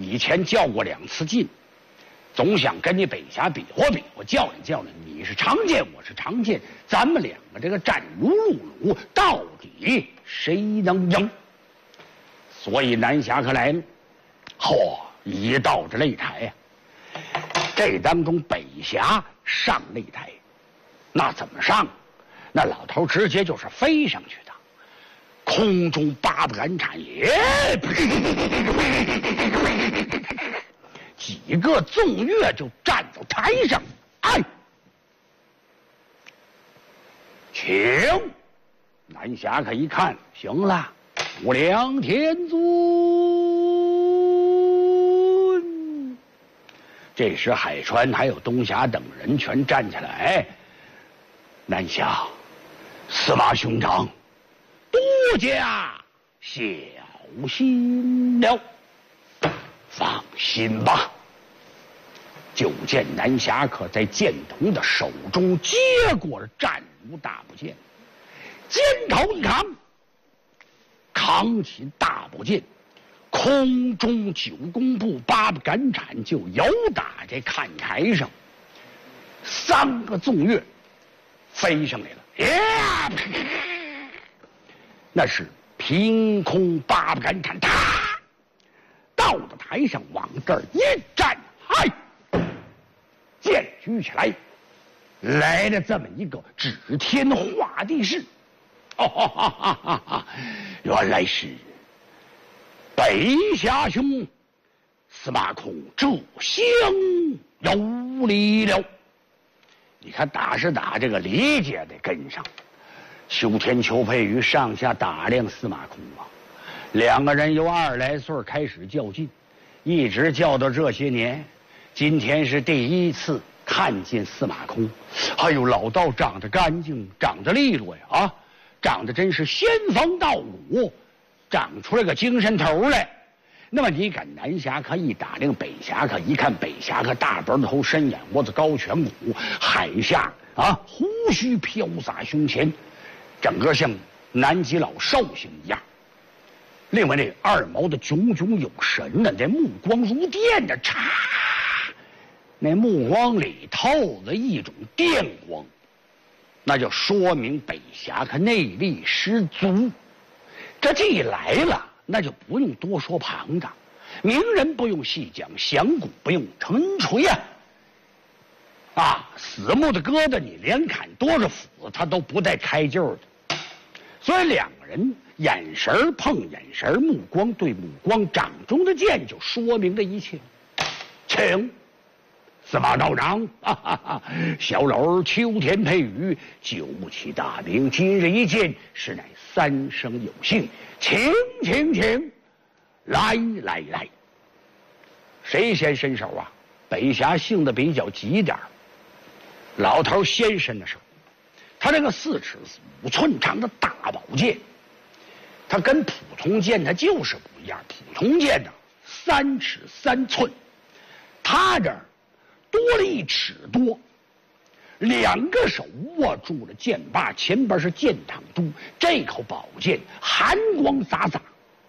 以前较过2次劲，总想跟你北峡比划比划，较量较量。你是长剑，我是长剑，咱们两个这个战如入炉，到底谁能赢？所以南侠客来了，一到这擂台呀，这当中北峡上擂台，那怎么上？那老头直接就是飞上去的，空中8步赶铲，几个纵跃就站到台上，请南侠客一看，行了，无量天尊。这时海川还有东侠等人全站起来，南侠，司马兄长，督家小心了，放心吧。就见南侠客在剑童的手中接过了战如大宝剑，肩头一扛，扛起大宝剑，空中9弓步8步赶铲就摇打这看台上，3个纵跃飞上来了，那是凭空8步赶铲，到了台上往这儿一站，剑举起来，来了这么一个指天画地势，原来是北侠兄司马孔这厢有礼了。你看打是打，这个理解得跟上。秋天邱佩瑜上下打量司马孔啊，2个人由20来岁开始较劲，一直较到这些年。今天是第1次看见司马空，哎呦，老道长得干净，长得利落呀，长得真是仙风道骨，长出来个精神头来。那么你赶南侠客一打量北侠客，一看北侠客大背头、深眼窝子、高颧骨，海下胡须飘洒胸前，整个像南极老寿星一样。另外那2毛的炯炯有神的，这目光如电的，那目光里透着一种电光，那就说明北侠客内力十足。这既来了，那就不用多说庞大，名人不用细讲，响鼓不用沉锤死木的疙瘩你连砍多少斧子他都不带开救的。所以2个人眼神碰眼神，目光对目光，掌中的剑就说明了一切。请司马道长，小楼秋天配雨，久不起大名，今日一见，实乃3生有幸，请，来，谁先伸手啊？北侠性子比较急点，老头先伸的手，他这个4尺5寸长的大宝剑，他跟普通剑他就是不一样，普通剑呢3尺3寸，他这儿多了1尺多，2个手握住了剑把，前边是剑膛都，这口宝剑寒光洒洒，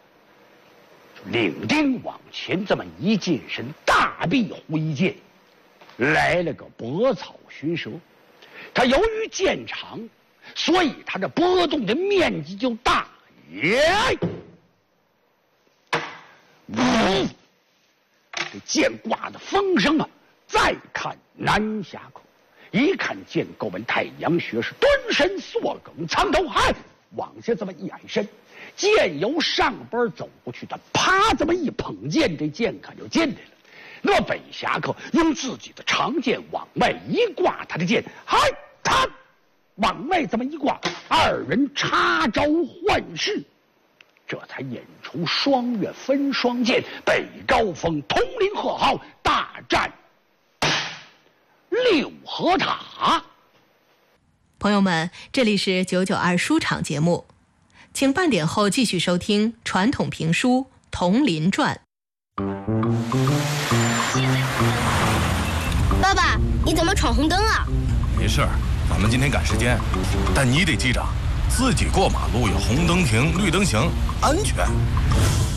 领丁往前这么一近身，大臂挥剑，来了个拨草寻蛇。它由于剑长，所以它这波动的面积就大。这剑挂的风声再看南侠客，一看见够闻太阳穴是蹲身缩梗，苍头往下这么一矮身，剑由上边走过去，他啪这么一捧剑，这剑可就进来了。那北侠客用自己的长剑往外一挂，他的剑他往外这么一挂，2人插招换式，这才演出双月分双剑，北高峰统领贺号，大战六合塔。 朋友们，这里是992书场节目，请半点后继续收听传统评书《铜林传》。 爸爸，你怎么闯红灯啊？ 没事，咱们今天赶时间，但你得记着，自己过马路有红灯停，绿灯行，安全。